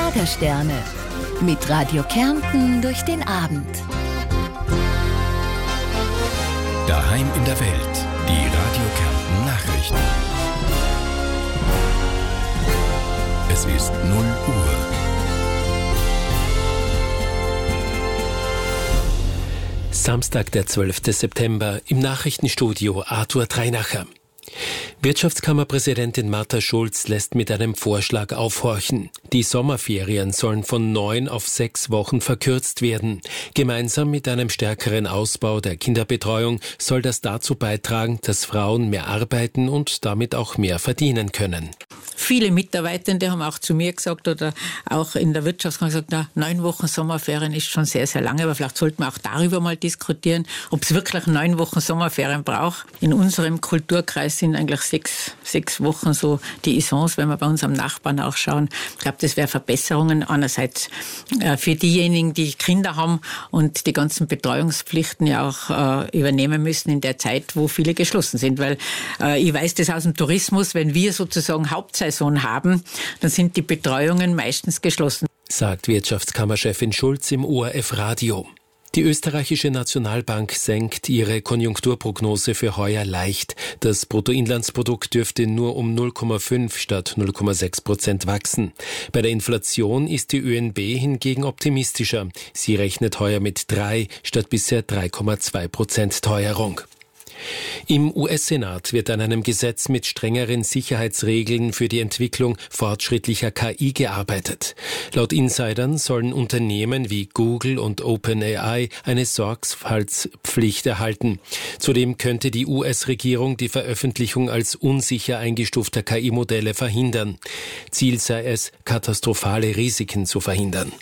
Schlagersterne. Mit Radio Kärnten durch den Abend. Daheim in der Welt. Die Radio Kärnten Nachrichten. Es ist 0 Uhr. Samstag, der 12. September, im Nachrichtenstudio Arthur Treinacher. Wirtschaftskammerpräsidentin Martha Schulz lässt mit einem Vorschlag aufhorchen. Die Sommerferien sollen von 9 auf 6 Wochen verkürzt werden. Gemeinsam mit einem stärkeren Ausbau der Kinderbetreuung soll das dazu beitragen, dass Frauen mehr arbeiten und damit auch mehr verdienen können. Viele Mitarbeitende haben auch zu mir gesagt oder auch in der Wirtschaftskammer gesagt, 9 Wochen Sommerferien ist schon sehr, sehr lange, aber vielleicht sollten wir auch darüber mal diskutieren, ob es wirklich 9 Wochen Sommerferien braucht. In unserem Kulturkreis sind eigentlich 6 Wochen so die Isons, wenn wir bei unserem Nachbarn auch schauen. Ich glaube, das wäre Verbesserungen einerseits für diejenigen, die Kinder haben und die ganzen Betreuungspflichten ja auch übernehmen müssen in der Zeit, wo viele geschlossen sind, weil ich weiß das aus dem Tourismus, wenn wir sozusagen Hauptsaison haben, dann sind die Betreuungen meistens geschlossen. Sagt Wirtschaftskammerchefin Schulz im ORF Radio. Die österreichische Nationalbank senkt ihre Konjunkturprognose für heuer leicht. Das Bruttoinlandsprodukt dürfte nur um 0,5 statt 0,6% wachsen. Bei der Inflation ist die ÖNB hingegen optimistischer. Sie rechnet heuer mit 3 statt bisher 3,2% Teuerung. Im US-Senat wird an einem Gesetz mit strengeren Sicherheitsregeln für die Entwicklung fortschrittlicher KI gearbeitet. Laut Insidern sollen Unternehmen wie Google und OpenAI eine Sorgfaltspflicht erhalten. Zudem könnte die US-Regierung die Veröffentlichung als unsicher eingestufter KI-Modelle verhindern. Ziel sei es, katastrophale Risiken zu verhindern.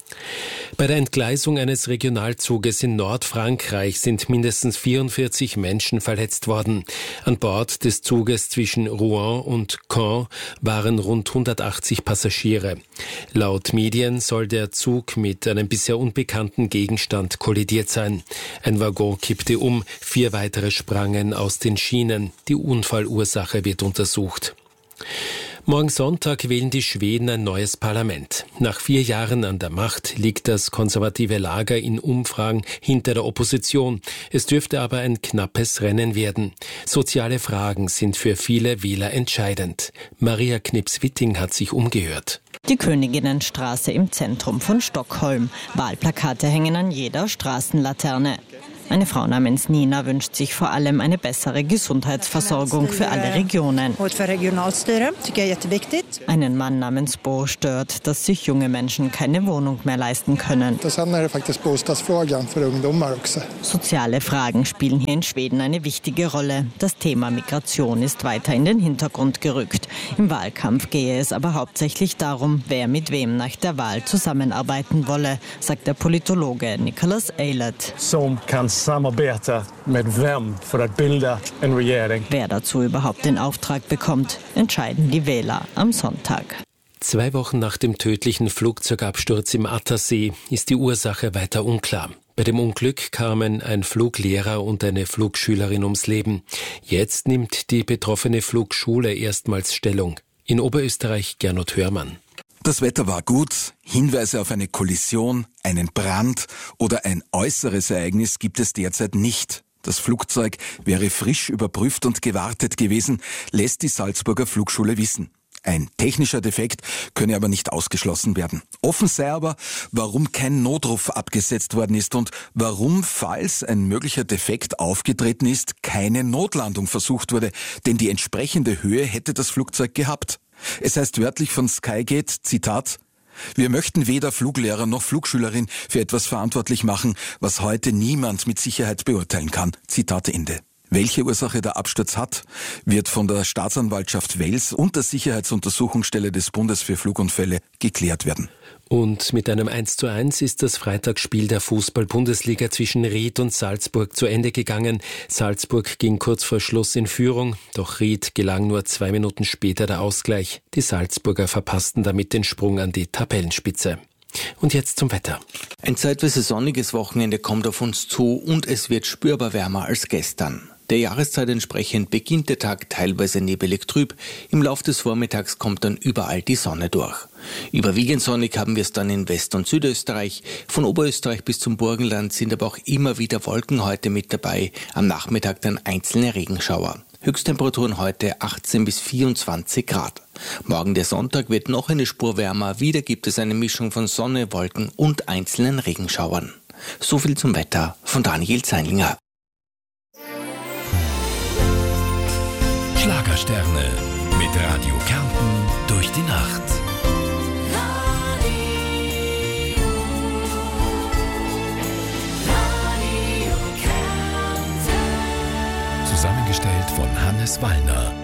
Bei der Entgleisung eines Regionalzuges in Nordfrankreich sind mindestens 44 Menschen verletzt worden. An Bord des Zuges zwischen Rouen und Caen waren rund 180 Passagiere. Laut Medien soll der Zug mit einem bisher unbekannten Gegenstand kollidiert sein. Ein Waggon kippte um, 4 weitere sprangen aus den Schienen. Die Unfallursache wird untersucht. Morgen Sonntag wählen die Schweden ein neues Parlament. Nach 4 Jahren an der Macht liegt das konservative Lager in Umfragen hinter der Opposition. Es dürfte aber ein knappes Rennen werden. Soziale Fragen sind für viele Wähler entscheidend. Maria Knips-Witting hat sich umgehört. Die Königinnenstraße im Zentrum von Stockholm. Wahlplakate hängen an jeder Straßenlaterne. Eine Frau namens Nina wünscht sich vor allem eine bessere Gesundheitsversorgung für alle Regionen. Einen Mann namens Bo stört, dass sich junge Menschen keine Wohnung mehr leisten können. Soziale Fragen spielen hier in Schweden eine wichtige Rolle. Das Thema Migration ist weiter in den Hintergrund gerückt. Im Wahlkampf gehe es aber hauptsächlich darum, wer mit wem nach der Wahl zusammenarbeiten wolle, sagt der Politologe Nicholas Eilert. Samarbeta med vem för att bilda en regering. Wer dazu überhaupt den Auftrag bekommt, entscheiden die Wähler am Sonntag. 2 Wochen nach dem tödlichen Flugzeugabsturz im Attersee ist die Ursache weiter unklar. Bei dem Unglück kamen ein Fluglehrer und eine Flugschülerin ums Leben. Jetzt nimmt die betroffene Flugschule erstmals Stellung. In Oberösterreich Gernot Hörmann. Das Wetter war gut, Hinweise auf eine Kollision, einen Brand oder ein äußeres Ereignis gibt es derzeit nicht. Das Flugzeug wäre frisch überprüft und gewartet gewesen, lässt die Salzburger Flugschule wissen. Ein technischer Defekt könne aber nicht ausgeschlossen werden. Offen sei aber, warum kein Notruf abgesetzt worden ist und warum, falls ein möglicher Defekt aufgetreten ist, keine Notlandung versucht wurde, denn die entsprechende Höhe hätte das Flugzeug gehabt. Es heißt wörtlich von Skygate, Zitat, wir möchten weder Fluglehrer noch Flugschülerin für etwas verantwortlich machen, was heute niemand mit Sicherheit beurteilen kann. Zitat Ende. Welche Ursache der Absturz hat, wird von der Staatsanwaltschaft Wels und der Sicherheitsuntersuchungsstelle des Bundes für Flugunfälle geklärt werden. Und mit einem 1:1 ist das Freitagsspiel der Fußball-Bundesliga zwischen Ried und Salzburg zu Ende gegangen. Salzburg ging kurz vor Schluss in Führung, doch Ried gelang nur 2 Minuten später der Ausgleich. Die Salzburger verpassten damit den Sprung an die Tabellenspitze. Und jetzt zum Wetter. Ein zeitweise sonniges Wochenende kommt auf uns zu und es wird spürbar wärmer als gestern. Der Jahreszeit entsprechend beginnt der Tag teilweise nebelig trüb. Im Lauf des Vormittags kommt dann überall die Sonne durch. Überwiegend sonnig haben wir es dann in West- und Südösterreich. Von Oberösterreich bis zum Burgenland sind aber auch immer wieder Wolkenhäute mit dabei. Am Nachmittag dann einzelne Regenschauer. Höchsttemperaturen heute 18 bis 24 Grad. Morgen der Sonntag wird noch eine Spur wärmer. Wieder gibt es eine Mischung von Sonne, Wolken und einzelnen Regenschauern. So viel zum Wetter von Daniel Zeinlinger. Schlagersterne mit Radio Kärnten durch die Nacht. Zusammengestellt von Hannes Wallner.